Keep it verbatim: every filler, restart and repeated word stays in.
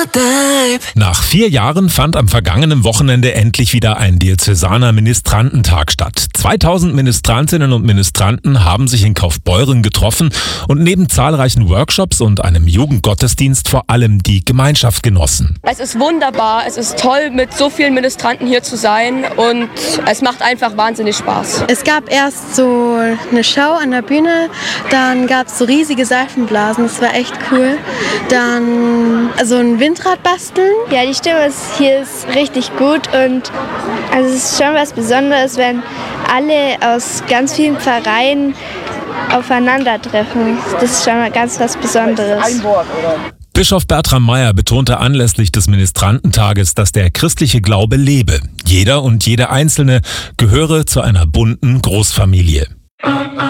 Nach vier Jahren fand am vergangenen Wochenende endlich wieder ein diözesaner Ministrantentag statt. zweitausend Ministrantinnen und Ministranten haben sich in Kaufbeuren getroffen und neben zahlreichen Workshops und einem Jugendgottesdienst vor allem die Gemeinschaft genossen. Es ist wunderbar, es ist toll, mit so vielen Ministranten hier zu sein und es macht einfach wahnsinnig Spaß. Es gab erst so eine Show an der Bühne, dann gab es so riesige Seifenblasen, das war echt cool. Dann so ein Windrad basteln. Ja, die Stimmung hier ist richtig gut und also es ist schon was Besonderes, wenn alle aus ganz vielen Pfarreien aufeinandertreffen. Das ist schon mal ganz was Besonderes. Bischof Bertram Meyer betonte anlässlich des Ministrantentages, dass der christliche Glaube lebe. Jeder und jede Einzelne gehöre zu einer bunten Großfamilie.